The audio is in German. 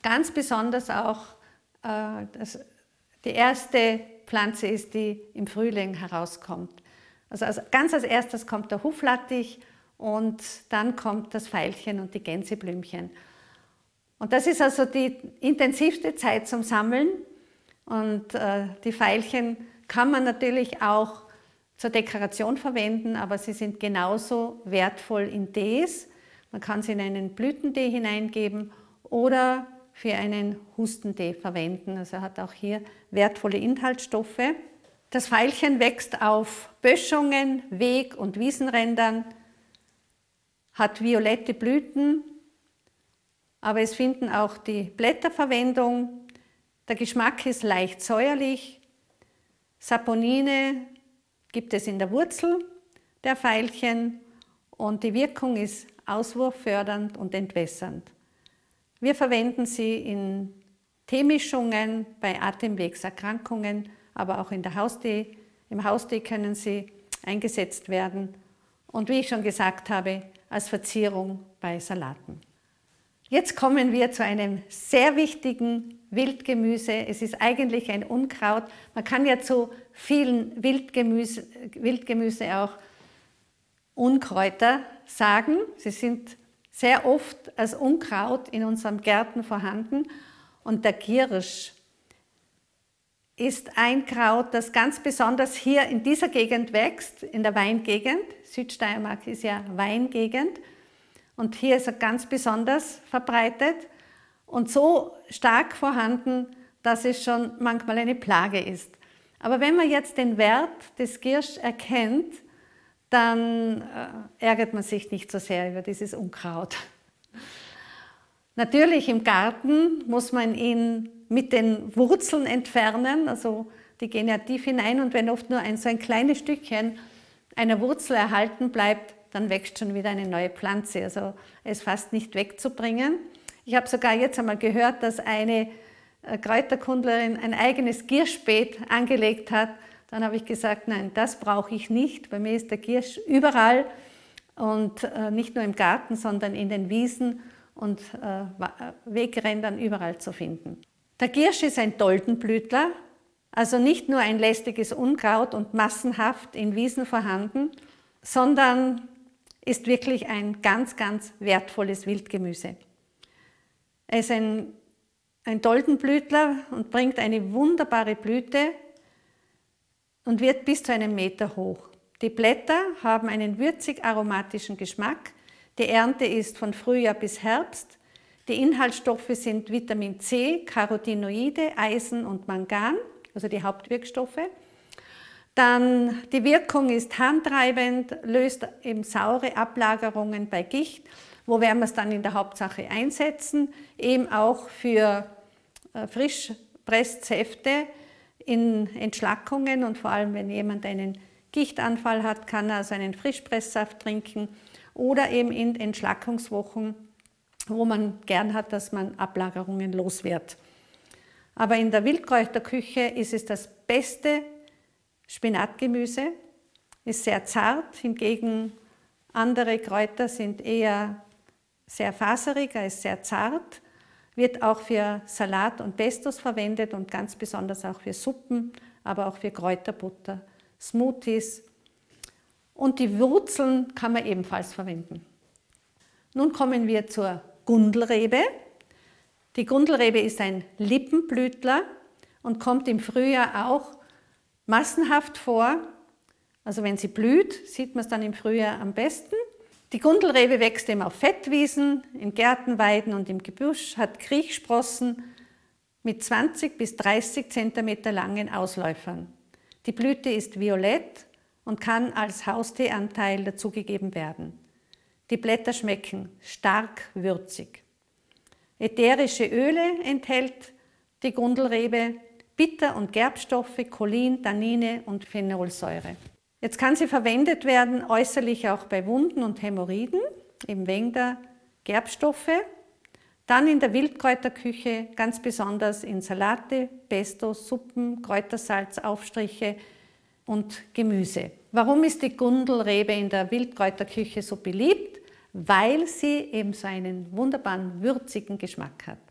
ganz besonders auch die erste Pflanze ist, die im Frühling herauskommt. Also ganz als erstes kommt der Huflattich und dann kommt das Veilchen und die Gänseblümchen. Und das ist also die intensivste Zeit zum Sammeln. Und die Veilchen kann man natürlich auch zur Dekoration verwenden, aber sie sind genauso wertvoll in Tees. Man kann sie in einen Blütentee hineingeben oder für einen Hustentee verwenden. Also hat auch hier wertvolle Inhaltsstoffe. Das Veilchen wächst auf Böschungen, Weg- und Wiesenrändern, hat violette Blüten, aber es finden auch die Blätter Verwendung. Der Geschmack ist leicht säuerlich. Saponine gibt es in der Wurzel der Veilchen und die Wirkung ist auswurffördernd und entwässernd. Wir verwenden sie in Teemischungen, bei Atemwegserkrankungen, aber auch in der im Haustee können sie eingesetzt werden und wie ich schon gesagt habe, als Verzierung bei Salaten. Jetzt kommen wir zu einem sehr wichtigen Wildgemüse. Es ist eigentlich ein Unkraut. Man kann ja zu vielen Wildgemüse auch Unkräuter sagen. Sie sind sehr oft als Unkraut in unserem Gärten vorhanden. Und der Giersch ist ein Kraut, das ganz besonders hier in dieser Gegend wächst, in der Weingegend. Südsteiermark ist ja Weingegend. Und hier ist er ganz besonders verbreitet und so stark vorhanden, dass es schon manchmal eine Plage ist. Aber wenn man jetzt den Wert des Giersch erkennt, dann ärgert man sich nicht so sehr über dieses Unkraut. Natürlich im Garten muss man ihn mit den Wurzeln entfernen, also die gehen ja tief hinein und wenn oft nur so ein kleines Stückchen einer Wurzel erhalten bleibt, dann wächst schon wieder eine neue Pflanze. Also er ist fast nicht wegzubringen. Ich habe sogar jetzt einmal gehört, dass eine Kräuterkundlerin ein eigenes Gierschbeet angelegt hat. Dann habe ich gesagt, nein, das brauche ich nicht. Bei mir ist der Giersch überall und nicht nur im Garten, sondern in den Wiesen und Wegrändern überall zu finden. Der Giersch ist ein Doldenblütler, also nicht nur ein lästiges Unkraut und massenhaft in Wiesen vorhanden, sondern ist wirklich ein ganz, ganz wertvolles Wildgemüse. Er ist ein Doldenblütler und bringt eine wunderbare Blüte und wird bis zu 1 Meter hoch. Die Blätter haben einen würzig-aromatischen Geschmack. Die Ernte ist von Frühjahr bis Herbst. Die Inhaltsstoffe sind Vitamin C, Carotinoide, Eisen und Mangan, also die Hauptwirkstoffe. Dann die Wirkung ist harntreibend, löst eben saure Ablagerungen bei Gicht. Wo werden wir es dann in der Hauptsache einsetzen? Eben auch für Frischpresssäfte in Entschlackungen und vor allem, wenn jemand einen Gichtanfall hat, kann er also einen Frischpresssaft trinken oder eben in Entschlackungswochen, wo man gern hat, dass man Ablagerungen los wird. Aber in der Wildkräuterküche ist es das beste Spinatgemüse, ist sehr zart, hingegen andere Kräuter sind eher sehr faserig, er ist sehr zart, wird auch für Salat und Pestos verwendet und ganz besonders auch für Suppen, aber auch für Kräuterbutter, Smoothies. Und die Wurzeln kann man ebenfalls verwenden. Nun kommen wir zur Gundelrebe. Die Gundelrebe ist ein Lippenblütler und kommt im Frühjahr auch massenhaft vor. Also wenn sie blüht, sieht man es dann im Frühjahr am besten. Die Gundelrebe wächst eben auf Fettwiesen, in Gärtenweiden und im Gebüsch, hat Kriechsprossen mit 20 bis 30 cm langen Ausläufern. Die Blüte ist violett und kann als Hausteeanteil dazugegeben werden. Die Blätter schmecken stark würzig. Ätherische Öle enthält die Gundelrebe, Bitter- und Gerbstoffe, Cholin, Tannine und Phenolsäure. Jetzt kann sie verwendet werden, äußerlich auch bei Wunden und Hämorrhoiden, eben wegen der Gerbstoffe. Dann in der Wildkräuterküche, ganz besonders in Salate, Pestos, Suppen, Kräutersalz, Aufstriche und Gemüse. Warum ist die Gundelrebe in der Wildkräuterküche so beliebt? Weil sie eben so einen wunderbaren, würzigen Geschmack hat.